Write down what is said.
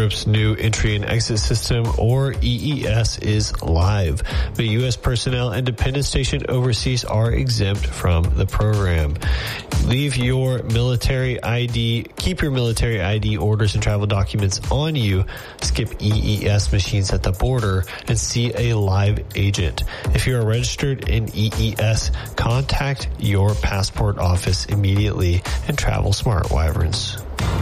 Europe's new entry and exit system, or EES, is live, but U.S. personnel and dependent stationed overseas are exempt from the program. Keep your military ID, orders, and travel documents on you. Skip EES machines at the border and see a live agent. If you are registered in EES, contact your passport office immediately and travel smart, Wyverns.